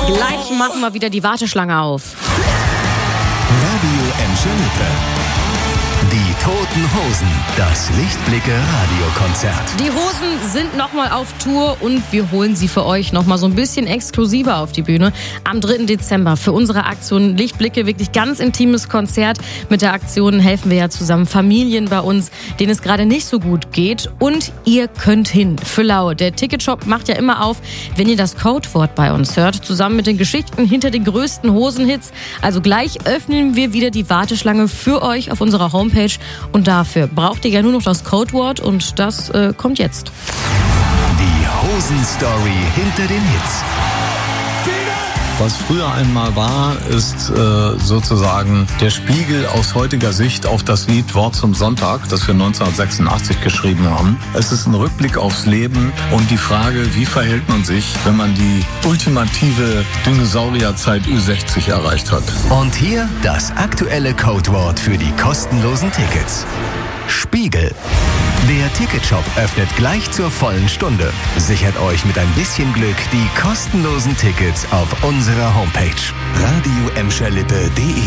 Gleich machen wir wieder die Warteschlange auf. Radio Emscher-Lippe. Die Toten Hosen, das Lichtblicke-Radiokonzert. Die Hosen sind nochmal auf Tour und wir holen sie für euch nochmal so ein bisschen exklusiver auf die Bühne. Am 3. Dezember für unsere Aktion Lichtblicke, wirklich ganz intimes Konzert. Mit der Aktion helfen wir ja zusammen Familien bei uns, denen es gerade nicht so gut geht. Und ihr könnt hin. Für lau. Der Ticketshop macht ja immer auf, wenn ihr das Codewort bei uns hört, zusammen mit den Geschichten hinter den größten Hosenhits. Also gleich öffnen wir wieder die Warteschlange für euch auf unserer Homepage. Und dafür braucht ihr ja nur noch das Codewort und das kommt jetzt. Die Hosen-Story hinter den Hits. Was früher einmal war, ist sozusagen der Spiegel aus heutiger Sicht auf das Lied Wort zum Sonntag, das wir 1986 geschrieben haben. Es ist ein Rückblick aufs Leben und die Frage, wie verhält man sich, wenn man die ultimative Dinosaurierzeit Ü60 erreicht hat. Und hier das aktuelle Codewort für die kostenlosen Tickets. Spiegel. Der Ticketshop öffnet gleich zur vollen Stunde. Sichert euch mit ein bisschen Glück die kostenlosen Tickets auf unserer Homepage radioemscherlippe.de.